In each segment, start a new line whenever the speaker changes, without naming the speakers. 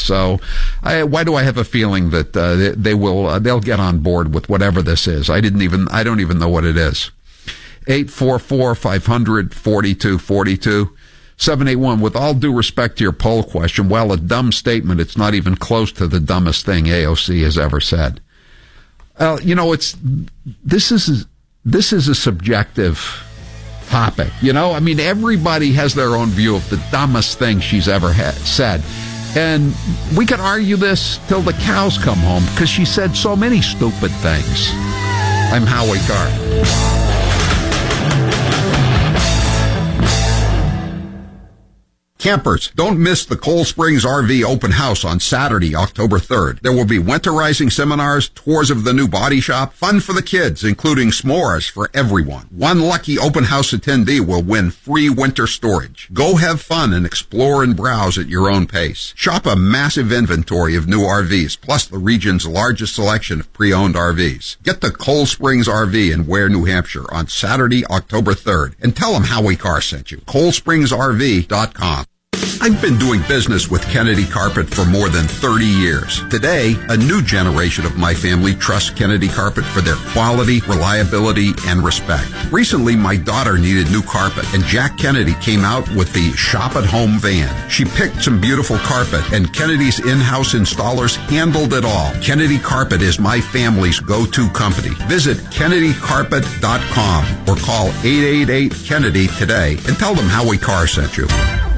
So why do I have a feeling that they'll get on board with whatever this is? I don't even know what it is. 844-500-4242. 781, with all due respect to your poll question, while a dumb statement, it's not even close to the dumbest thing AOC has ever said. This is a subjective topic. I mean, everybody has their own view of the dumbest thing she's ever said. And we could argue this till the cows come home because she said so many stupid things. I'm Howie Carr.
Campers, don't miss the Cold Springs RV Open House on Saturday, October 3rd. There will be winterizing seminars, tours of the new body shop, fun for the kids, including s'mores for everyone. One lucky open house attendee will win free winter storage. Go have fun and explore and browse at your own pace. Shop a massive inventory of new RVs, plus the region's largest selection of pre-owned RVs. Get the Cold Springs RV in Ware, New Hampshire on Saturday, October 3rd, and tell them Howie Carr sent you. ColdSpringsRV.com. I've been doing business with Kennedy Carpet for more than 30 years. Today, a new generation of my family trusts Kennedy Carpet for their quality, reliability, and respect. Recently, my daughter needed new carpet, and Jack Kennedy came out with the Shop at Home van. She picked some beautiful carpet, and Kennedy's in-house installers handled it all. Kennedy Carpet is my family's go-to company. Visit KennedyCarpet.com or call 888-KENNEDY today and tell them Howie Carr sent you.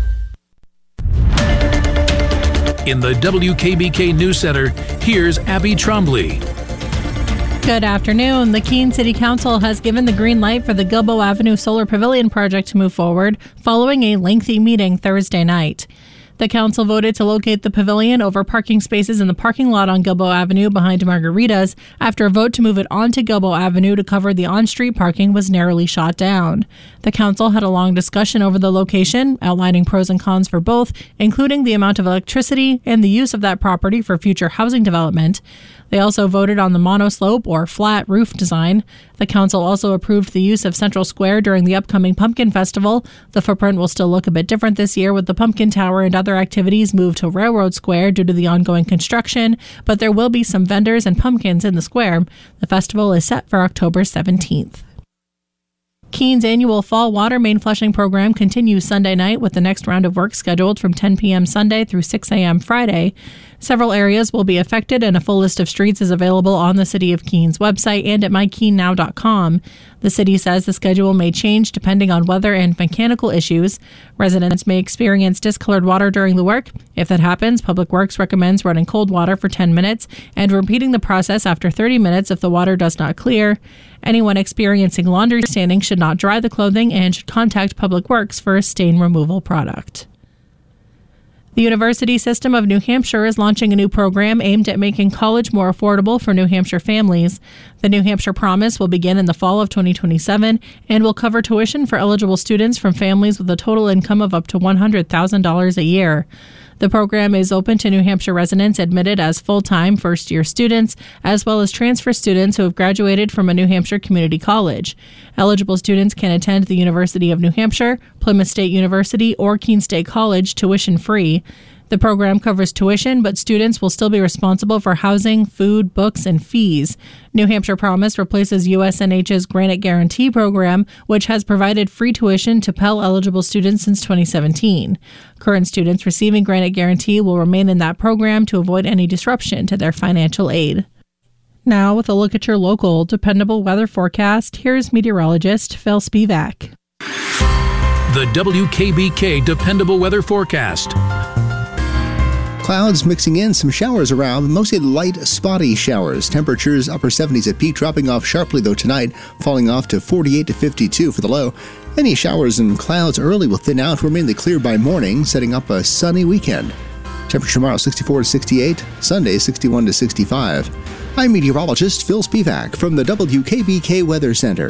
In the WKBK News Center, here's Abby Trombley.
Good afternoon. The Keene City Council has given the green light for the Gilboa Avenue Solar Pavilion project to move forward following a lengthy meeting Thursday night. The council voted to locate the pavilion over parking spaces in the parking lot on Gilboa Avenue behind Margarita's after a vote to move it onto Gilboa Avenue to cover the on-street parking was narrowly shot down. The council had a long discussion over the location, outlining pros and cons for both, including the amount of electricity and the use of that property for future housing development. They also voted on the monoslope or flat roof design. The council also approved the use of Central Square during the upcoming Pumpkin Festival. The footprint will still look a bit different this year with the Pumpkin Tower and other activities moved to Railroad Square due to the ongoing construction, but there will be some vendors and pumpkins in the square. The festival is set for October 17th. Keene's annual fall water main flushing program continues Sunday night with the next round of work scheduled from 10 p.m. Sunday through 6 a.m. Friday. Several areas will be affected, and a full list of streets is available on the City of Keene's website and at mykeenenow.com. The city says the schedule may change depending on weather and mechanical issues. Residents may experience discolored water during the work. If that happens, Public Works recommends running cold water for 10 minutes and repeating the process after 30 minutes if the water does not clear. Anyone experiencing laundry standing should not dry the clothing and should contact Public Works for a stain removal product. The University System of New Hampshire is launching a new program aimed at making college more affordable for New Hampshire families. The New Hampshire Promise will begin in the fall of 2027 and will cover tuition for eligible students from families with a total income of up to $100,000 a year. The program is open to New Hampshire residents admitted as full-time first-year students, as well as transfer students who have graduated from a New Hampshire community college. Eligible students can attend the University of New Hampshire, Plymouth State University, or Keene State College tuition-free. The program covers tuition, but students will still be responsible for housing, food, books, and fees. New Hampshire Promise replaces USNH's Granite Guarantee program, which has provided free tuition to Pell-eligible students since 2017. Current students receiving Granite Guarantee will remain in that program to avoid any disruption to their financial aid. Now, with a look at your local dependable weather forecast, here's meteorologist Phil Spivak.
The WKBK Dependable Weather Forecast.
Clouds mixing in, some showers around, but mostly light, spotty showers. Temperatures upper 70s at peak, dropping off sharply though tonight, falling off to 48 to 52 for the low. Any showers and clouds early will thin out. We're mainly clear by morning, setting up a sunny weekend. Temperature tomorrow 64 to 68, Sunday 61 to 65. I'm meteorologist Phil Spivak from the WKBK Weather Center.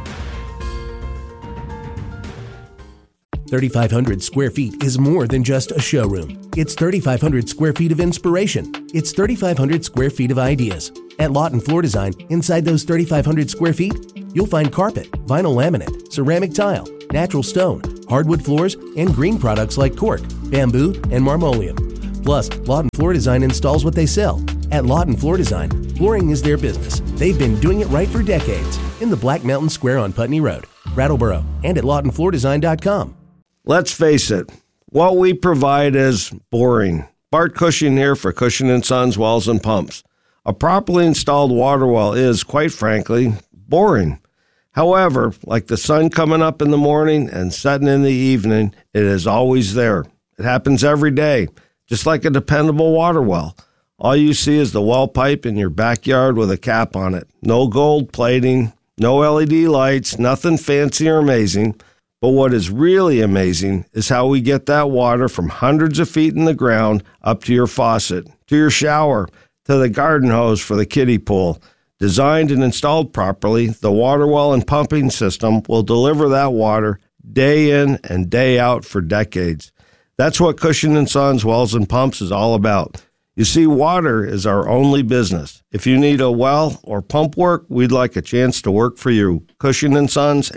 3,500 square feet is more than just a showroom. It's 3,500 square feet of inspiration. It's 3,500 square feet of ideas. At Lawton Floor Design, inside those 3,500 square feet, you'll find carpet, vinyl laminate, ceramic tile, natural stone, hardwood floors, and green products like cork, bamboo, and marmoleum. Plus, Lawton Floor Design installs what they sell. At Lawton Floor Design, flooring is their business. They've been doing it right for decades in the Black Mountain Square on Putney Road, Brattleboro, and at LawtonFloorDesign.com.
Let's face it, what we provide is boring. Bart Cushing here for Cushing & Sons Wells and Pumps. A properly installed water well is, quite frankly, boring. However, like the sun coming up in the morning and setting in the evening, it is always there. It happens every day, just like a dependable water well. All you see is the well pipe in your backyard with a cap on it. No gold plating, no LED lights, nothing fancy or amazing. But what is really amazing is how we get that water from hundreds of feet in the ground up to your faucet, to your shower, to the garden hose for the kiddie pool. Designed and installed properly, the water well and pumping system will deliver that water day in and day out for decades. That's what Cushing & Sons Wells and Pumps is all about. You see, water is our only business. If you need a well or pump work, we'd like a chance to work for you. Cushing & Sons,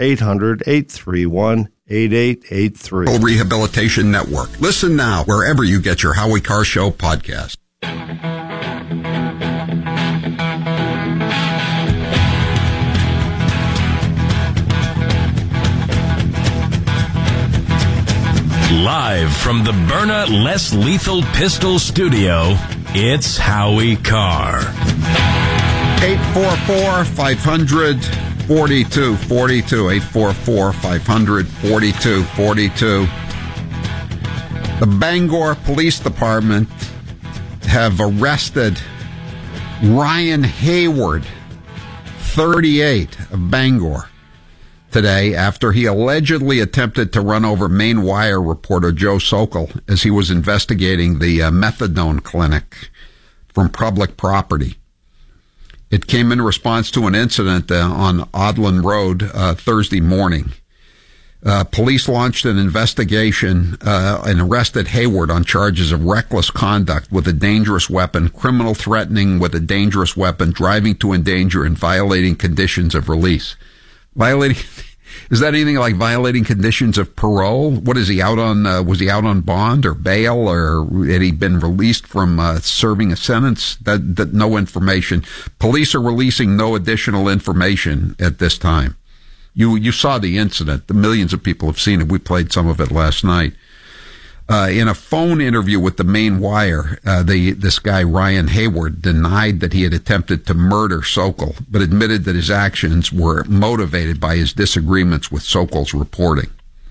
800-831-8883.
Rehabilitation Network. Listen now wherever you get your Howie Carr Show podcast.
Live from the Byrna Less Lethal Pistol Studio, it's Howie Carr.
844-500-4242. 844-500-4242. The Bangor Police Department have arrested Ryan Hayward, 38, of Bangor, today after he allegedly attempted to run over Maine Wire reporter Joe Sokol as he was investigating the methadone clinic from public property. It came in response to an incident on Odland Road Thursday morning. Police launched an investigation and arrested Hayward on charges of reckless conduct with a dangerous weapon, criminal threatening with a dangerous weapon, driving to endanger, and violating conditions of release. Is that anything like violating conditions of parole? What is he out on? Was he out on bond or bail, or had he been released from serving a sentence? That no information. Police are releasing no additional information at this time. You saw the incident. The millions of people have seen it. We played some of it last night. In a phone interview with the Maine Wire, this guy, Ryan Hayward, denied that he had attempted to murder Sokol, but admitted that his actions were motivated by his disagreements with Sokol's reporting.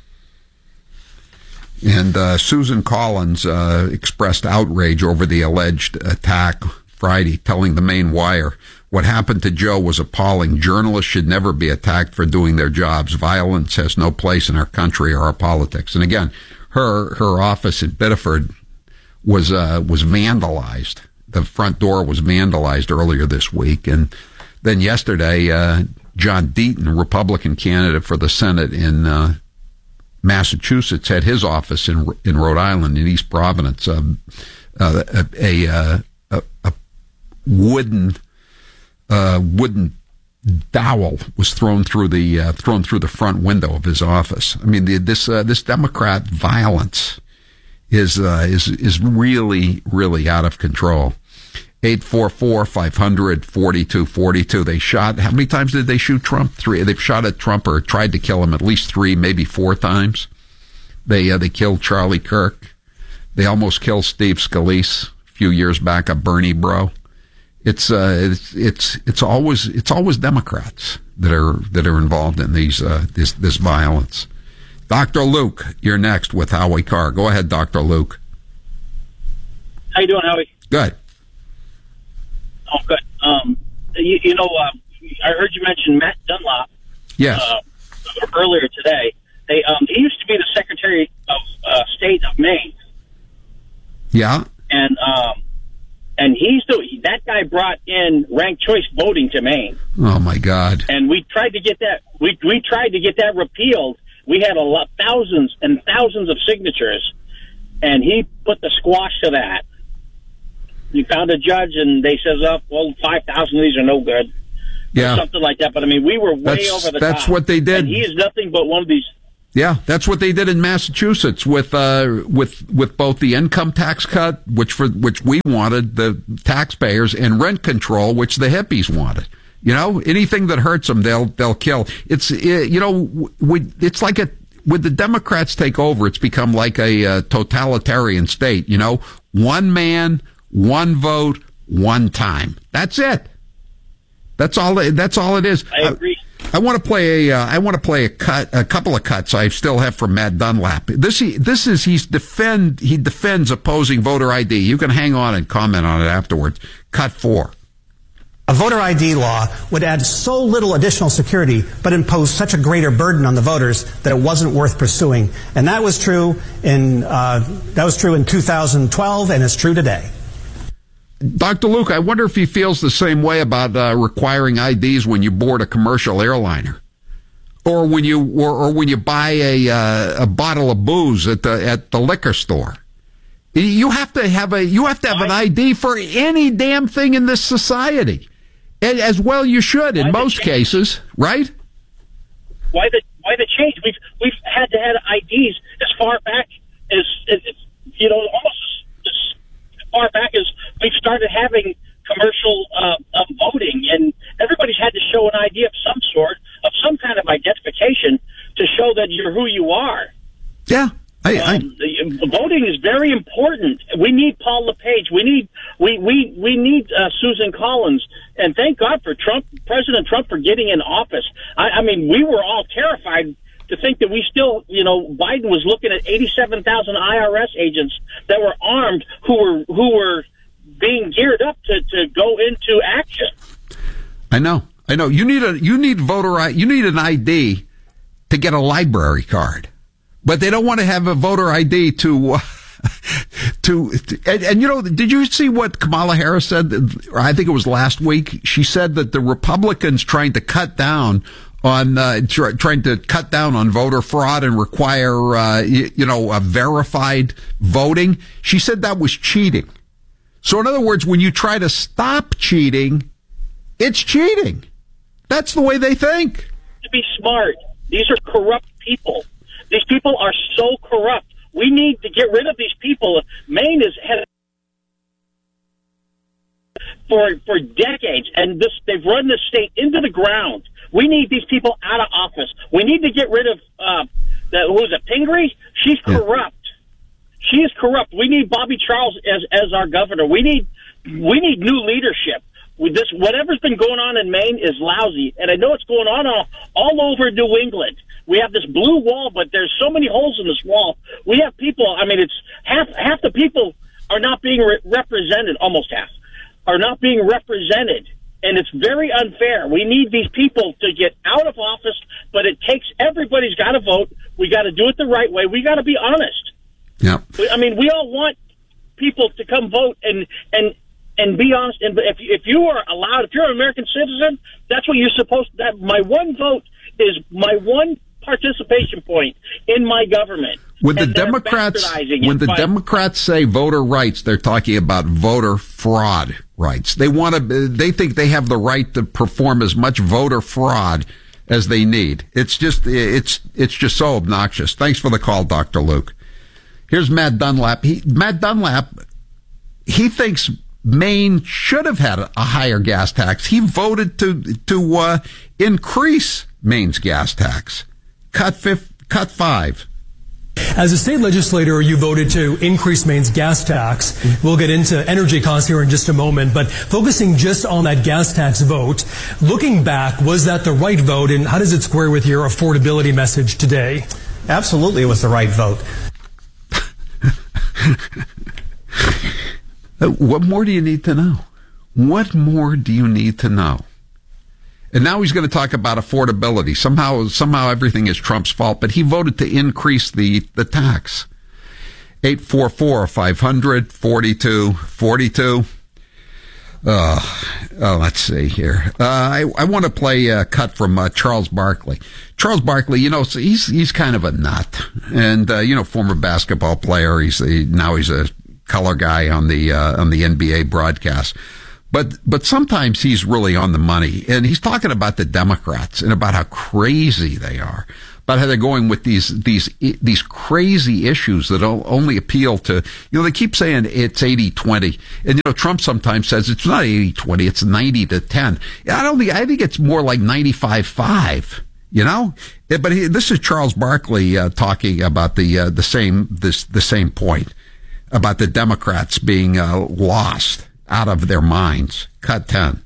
And Susan Collins expressed outrage over the alleged attack Friday, telling the Maine Wire, "What happened to Joe was appalling. Journalists should never be attacked for doing their jobs. Violence has no place in our country or our politics." And again, her office in Biddeford was vandalized. The front door was vandalized earlier this week. And then yesterday, John Deaton, Republican candidate for the Senate in Massachusetts, had his office in Rhode Island, in East Providence. A wooden dowel was thrown through the front window of his office. I mean, this Democrat violence is really, really out of control. 844-500-4242. They shot. How many times did they shoot Trump? 3. They've shot at Trump or tried to kill him at least 3, maybe 4 times. They killed Charlie Kirk. They almost killed Steve Scalise a few years back, a Bernie bro. It's always Democrats that are involved in this violence. Dr. Luke, you're next with Howie Carr. Go ahead, Dr. Luke.
How you doing, Howie?
Good.
Oh, good. I heard you mention Matt Dunlop.
Yes.
Earlier today, he used to be the Secretary of State of Maine.
Yeah.
And that guy brought in ranked choice voting to Maine.
Oh my God!
And we tried to get that. We tried to get that repealed. We had thousands and thousands of signatures, and he put the squash to that. We found a judge, and they says, 5,000 of these are no good.
Yeah,
or something like that. But I mean, we were way over the top.
That's what they did.
And he is nothing but one of these.
Yeah, that's what they did in Massachusetts with both the income tax cut, which we wanted, the taxpayers, and rent control, which the hippies wanted. You know, anything that hurts them, they'll kill. It's it's like with the Democrats take over, it's become like a totalitarian state. You know, one man, one vote, one time. That's it. That's all it is.
I agree.
I want to play a couple of cuts I still have from Matt Dunlap. He defends opposing voter ID. You can hang on and comment on it afterwards. Cut 4.
A voter ID law would add so little additional security, but impose such a greater burden on the voters that it wasn't worth pursuing. And that was true in 2012, and it's true today.
Dr. Luke, I wonder if he feels the same way about requiring IDs when you board a commercial airliner, or when you buy a bottle of booze at the liquor store. You have to have an ID for any damn thing in this society, as well you should in most cases, right?
Why the change? We've had to have IDs as far back as almost as far back as we've started having commercial voting, and everybody's had to show an ID of some sort, of some kind of identification to show that you're who you are.
Yeah.
Voting is very important. We need Paul LePage. We need Susan Collins. And thank God for President Trump, for getting in office. I mean, we were all terrified to think that we still, Biden was looking at 87,000 IRS agents that were armed, who were being geared up to go into action.
I know. You need an ID to get a library card. But they don't want to have a voter ID to did you see what Kamala Harris said? I think it was last week. She said that the Republicans trying to cut down on voter fraud and require a verified voting. She said that was cheating. So in other words, when you try to stop cheating, it's cheating. That's the way they think.
To be smart, these are corrupt people. These people are so corrupt. We need to get rid of these people. Maine has had for decades, and they've run this state into the ground. We need these people out of office. We need to get rid of Pingree? She's corrupt. She is corrupt. We need Bobby Charles as our governor. We need new leadership. Whatever's been going on in Maine is lousy, and I know it's going on all over New England. We have this blue wall, but there's so many holes in this wall. We have people. I mean, it's half the people are not being represented. Almost half are not being represented, and it's very unfair. We need these people to get out of office, but it takes everybody's got to vote. We got to do it the right way. We got to be honest.
Yeah.
I mean, we all want people to come vote and be honest. And if you are allowed, if you're an American citizen, that's what you're supposed to. That my one vote is my one participation point in my government.
When the Democrats say voter rights, they're talking about voter fraud rights. They think they have the right to perform as much voter fraud as they need. It's just so obnoxious. Thanks for the call, Dr. Luke. Here's Matt Dunlap. Matt Dunlap thinks Maine should have had a higher gas tax. He voted to increase Maine's gas tax. Cut 5.
As a state legislator, you voted to increase Maine's gas tax. We'll get into energy costs here in just a moment, but focusing just on that gas tax vote, looking back, was that the right vote, and how does it square with your affordability message today?
Absolutely, it was the right vote.
What more do you need to know? What more do you need to know? And now he's going to talk about affordability. Somehow everything is Trump's fault, but he voted to increase the tax. 844-500-4242. Let's see here. I want to play a cut from Charles Barkley. Charles Barkley, he's kind of a nut, and former basketball player. Now he's a color guy on the NBA broadcast. But sometimes he's really on the money, and he's talking about the Democrats and about how crazy they are. about how they're going with these crazy issues that only appeal to, they keep saying it's 80-20. And, Trump sometimes says it's not 80-20, it's 90-10. I think it's more like 95-5, But this is Charles Barkley talking about the same point about the Democrats being lost out of their minds. Cut 10.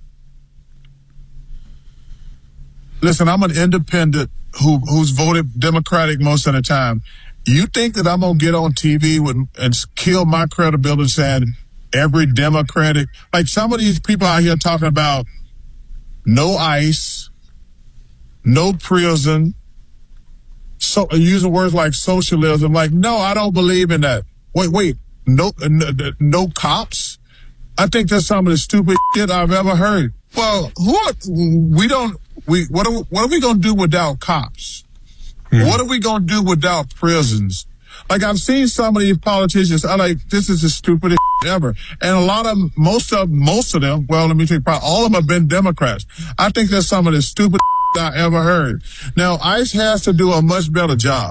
Listen, I'm an independent who's voted Democratic most of the time. You think that I'm going to get on TV and kill my credibility saying every Democratic, like some of these people out here talking about no ICE, no prison, so using words like socialism. Like, no, I don't believe in that. Wait, no cops? I think that's some of the stupid shit I've ever heard. Well, what are we going to do without cops? What are we going to do without prisons? Like, I've seen some of these politicians, I'm like, this is the stupidest ever. And a lot of them, most of them, well, let me tell you, probably all of them have been Democrats. I think that's some of the stupidest I ever heard. Now, ICE has to do a much better job.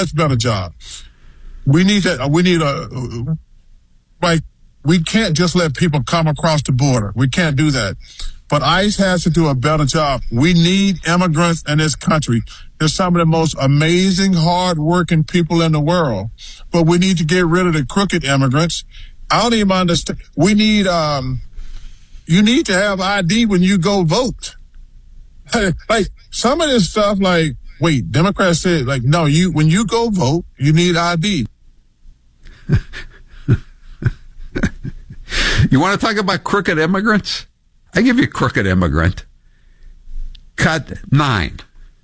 We can't just let people come across the border. We can't do that. But ICE has to do a better job. We need immigrants in this country. They're some of the most amazing, hard-working people in the world. But we need to get rid of the crooked immigrants. I don't even understand. We need, you need to have ID when you go vote. Like, some of this stuff, like, wait, Democrats said, like, no, when you go vote, you need ID.
You want to talk about crooked immigrants? I give you a crooked immigrant. Cut 9.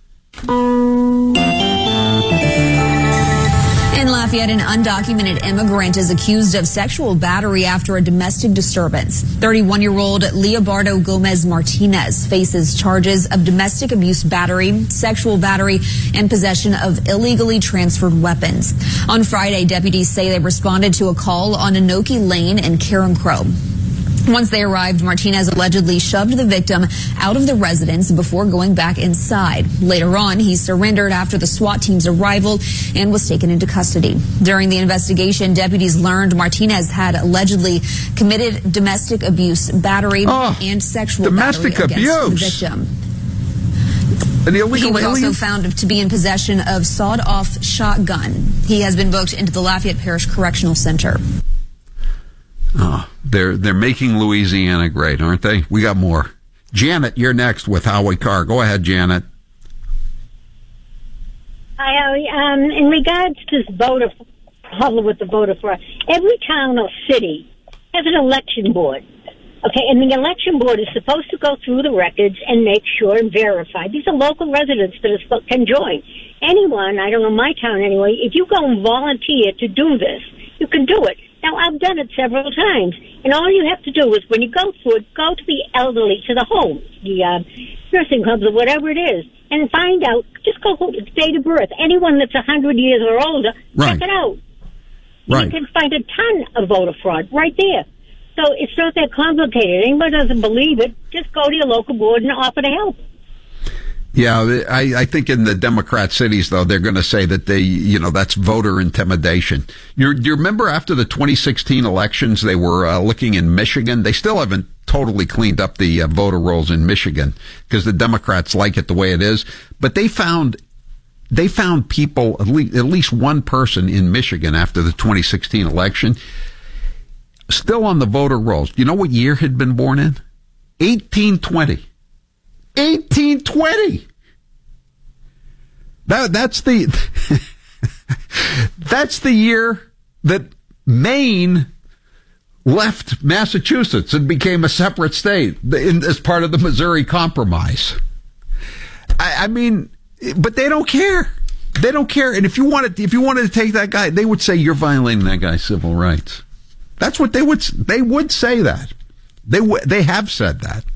In Lafayette, an undocumented immigrant is accused of sexual battery after a domestic disturbance. 31-year-old Leobardo Gomez Martinez faces charges of domestic abuse battery, sexual battery, and possession of illegally transferred weapons. On Friday, deputies say they responded to a call on Anoki Lane in Carencro. Once they arrived, Martinez allegedly shoved the victim out of the residence before going back inside. Later on, he surrendered after the SWAT team's arrival and was taken into custody. During the investigation, deputies learned Martinez had allegedly committed domestic abuse, battery, and sexual
domestic
battery
abuse
against the victim.
An illegal
He was
alien?
also found to be in possession of sawed-off shotgun. He has been booked into the Lafayette Parish Correctional Center.
Oh, they're making Louisiana great, aren't they? We got more. Janet, you're next with Howie Carr. Go ahead, Janet.
Hi, Howie. In regards to this voter problem with the voter fraud, every town or city has an election board. Okay, and the election board is supposed to go through the records and make sure and verify. These are local residents that can join. Anyone, I don't know, my town anyway, if you go and volunteer to do this, you can do it. Now, I've done it several times, and all you have to do is, when you go through it, go to the elderly, to the homes, the nursing homes, or whatever it is, and find out, just go to date of birth. Anyone that's 100 years or older, check it out.
Right.
You can find a ton of voter fraud right there. So it's not that complicated. Anyone doesn't believe it, just go to your local board and offer to help.
Yeah, I think in the Democrat cities, though, they're going to say that that's voter intimidation. Do you remember after the 2016 elections, they were looking in Michigan? They still haven't totally cleaned up the voter rolls in Michigan because the Democrats like it the way it is. But they found people, at least one person in Michigan after the 2016 election, still on the voter rolls. Do you know what year he'd been born in? 1820. 1820. That's the that's the year that Maine left Massachusetts and became a separate state as part of the Missouri Compromise. I mean, but they don't care. They don't care. And if you wanted to take that guy, they would say you're violating that guy's civil rights. That's what they would say that. They have said that.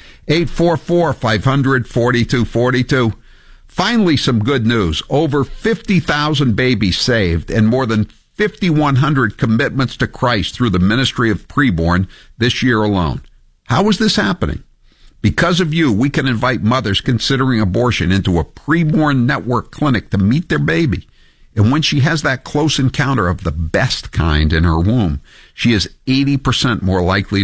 844-500-4242. Finally, some good news. Over 50,000 babies saved and more than 5,100 commitments to Christ through the ministry of preborn this year alone. How is this happening? Because of you, we can invite mothers considering abortion into a preborn network clinic to meet their baby. And when she has that close encounter of the best kind in her womb, she is 80% more likely